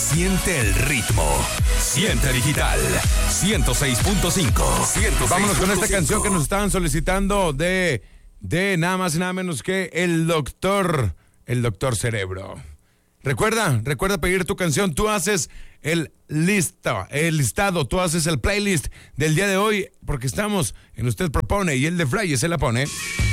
Siente el ritmo. Siente Digital 106.5. Vámonos con esta canción que nos estaban solicitando de nada más y nada menos que el doctor Cerebro. Recuerda pedir tu canción. Tú haces el listado, tú haces el playlist del día de hoy, porque estamos en Usted Propone y el de Fly se la pone.